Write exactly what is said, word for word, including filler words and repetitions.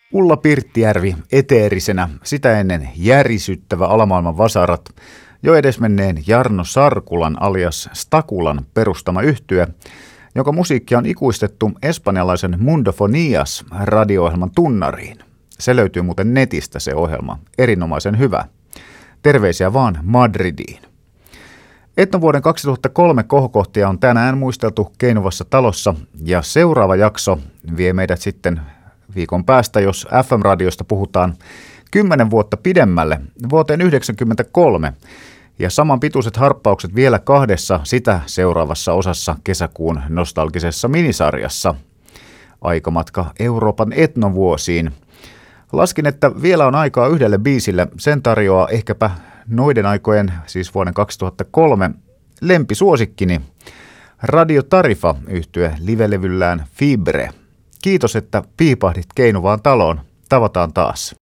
Ulla Pirttijärvi eteerisenä, sitä ennen järisyttävä alamaailman vasarat, jo edesmenneen Jarno Sarkulan alias Stakulan perustama yhtye, jonka musiikkia on ikuistettu espanjalaisen Mundofonias radio-ohjelman tunnariin. Se löytyy muuten netistä se ohjelma, erinomaisen hyvä. Terveisiä vaan Madridiin. Etnovuoden kaksituhattakolme kohokohtia on tänään muisteltu Keinuvassa talossa ja seuraava jakso vie meidät sitten viikon päästä, jos F M-radiosta puhutaan kymmenen vuotta pidemmälle, vuoteen yhdeksänkymmentäkolme, ja saman pituiset harppaukset vielä kahdessa sitä seuraavassa osassa kesäkuun nostalgisessa minisarjassa. Aikamatka Euroopan etnovuosiin. Laskin, että vielä on aikaa yhdelle biisille, sen tarjoaa ehkäpä noiden aikojen, siis vuoden kaksituhattakolme, lempisuosikkini, Radio Tarifa -yhtye livelevyllään Fibre. Kiitos, että piipahdit Keinuvaan taloon. Tavataan taas.